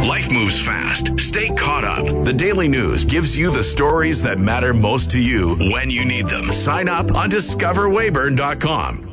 Life moves fast. Stay caught up. The Daily News gives you the stories that matter most to you when you need them. Sign up on discoverwayburn.com.